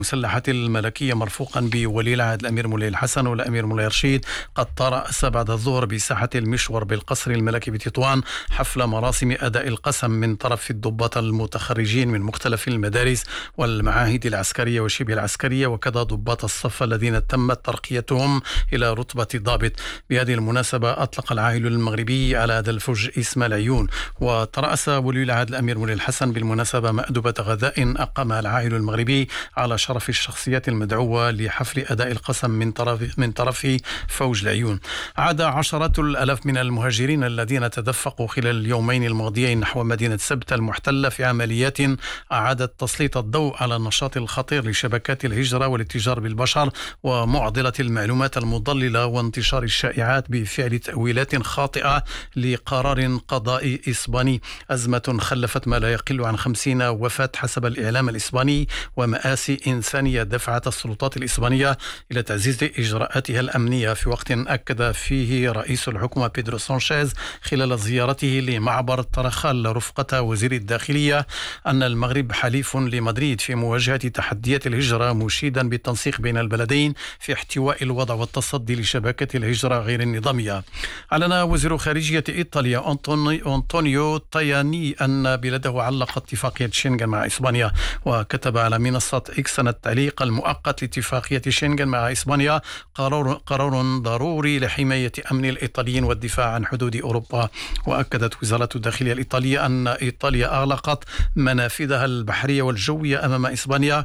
المسلحات الملكية مرفوقا بولي العهد الأمير مولاي الحسن والأمير مولاي رشيد قد ترأس بعد الظهر بساحة المشور بالقصر الملكي بتطوان حفل مراسم أداء القسم من طرف الضباط المتخرجين من مختلف المدارس والمعاهد العسكرية وشبه العسكرية، وكذا ضباط الصف الذين تمت ترقيتهم إلى رتبة ضابط. بهذه المناسبة أطلق العاهل المغربي على هذا الفوج اسم العيون. وترأس ولي العهد الأمير مولاي الحسن بالمناسبة مأدبة غداء أقامها العاهل المغربي على شرف الشخصيات المدعوة لحفل أداء القسم من طرف فوج العيون. عاد عشرات الآلاف من المهاجرين الذين تدفقوا خلال اليومين الماضيين نحو مدينة سبتة المحتلة في عمليات أعادت تسليط الضوء على النشاط الخطير لشبكات الهجرة والاتجار بالبشر ومعضلة المعلومات المضللة وانتشار الشائعات بفعل تأويلات خاطئة لقرار قضائي إسباني. أزمة خلفت ما لا يقل عن 50 وفاة حسب الإعلام الإسباني، ومآسي إنسانية دفعت السلطات الإسبانية إلى تعزيز إجراءاتها الأمنية، في وقت أكد فيه رئيس الحكومة بيدرو سانشيز خلال زيارته لمعبر ترخال رفقة وزير الداخلية أن المغرب حليف لمدريد في مواجهة تحديات الهجرة، مشيدا بالتنسيق بين البلدين في احتواء الوضع والتصدي لشبكة الهجرة غير النظامية. أعلن وزير خارجية إيطاليا أنطونيو تاياني أن بلده علق اتفاقية شنغن مع إسبانيا، وكتب على منصة إكس أن التعليق المؤقت لاتفاقية شنغن مع إسبانيا قرار ضروري لحماية أمن الإيطاليين والدفاع عن حدود أوروبا. وأكدت وزارة الداخلية الإيطالية أن إيطاليا أغلقت منافذها البحرية والجوية أمام إسبانيا،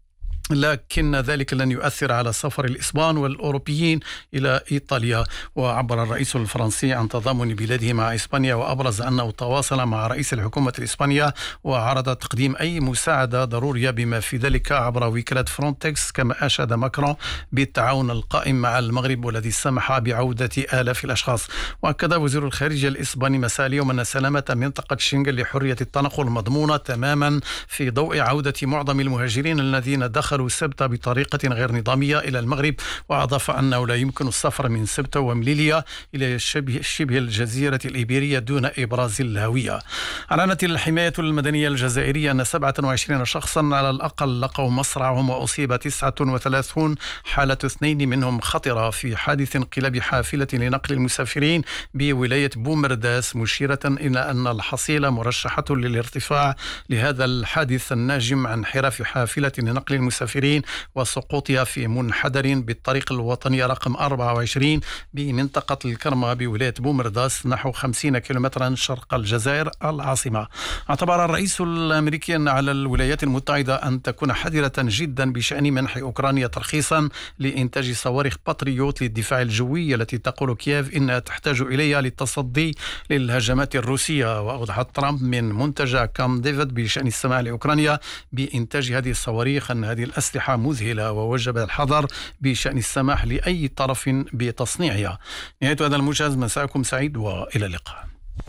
لكن ذلك لن يؤثر على سفر الإسبان والأوروبيين إلى إيطاليا. وعبر الرئيس الفرنسي عن تضامن بلاده مع إسبانيا، وأبرز أنه تواصل مع رئيس الحكومة الإسبانية وعرض تقديم أي مساعدة ضرورية بما في ذلك عبر وكالة فرونتكس، كما أشاد ماكرون بالتعاون القائم مع المغرب والذي سمح بعودة آلاف الأشخاص. وأكد وزير الخارجية الإسباني مساء اليوم أن سلامة منطقة شنغن لحرية التنقل مضمونة تماما في ضوء عودة معظم المهاجرين الذين دخلوا سبتة بطريقة غير نظامية إلى المغرب. وأضاف أنه لا يمكن السفر من سبتة ومليليا إلى شبه الجزيرة الإيبيرية دون إبراز الهوية. أعلنت الحماية المدنية الجزائرية أن 27 شخصا على الأقل لقوا مصرعهم، وأصيب 39 حالة 2 منهم خطرة في حادث انقلاب حافلة لنقل المسافرين بولاية بومرداس، مشيرة إلى أن الحصيلة مرشحة للارتفاع لهذا الحادث الناجم عن انحراف حافلة لنقل المسافرين وسقوطها في منحدر بالطريق الوطني رقم 24 بمنطقة الكرمة بولاية بومرداس، نحو 50 كيلومترا شرق الجزائر العاصمة. اعتبر الرئيس الأمريكي أن على الولايات المتحدة أن تكون حذرة جدا بشأن منح أوكرانيا ترخيصا لإنتاج صواريخ باتريوت للدفاع الجوي التي تقول كييف إنها تحتاج إليها للتصدي للهجمات الروسية. وأوضح ترامب من منتجع كام ديفيد بشأن السماح لأوكرانيا بإنتاج هذه الصواريخ أن هذه الأسلحة مذهلة، ووجب الحذر بشأن السماح لأي طرف بتصنيعها. نهاية هذا الموجز، مساءكم سعيد وإلى اللقاء.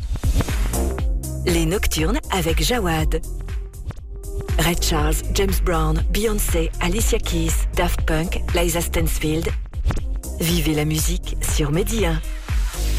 Les Nocturnes avec Jawad. Ray Charles, James Brown, Beyoncé, Alicia Keys, Daft Punk, Liza Stansfield. Vivez la musique sur Média.